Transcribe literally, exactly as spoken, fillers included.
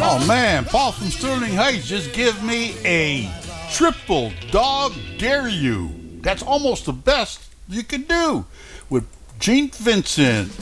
Oh man, Paul from Sterling Heights just give me a triple dog dare you. That's almost the best you can do with Gene Vincent.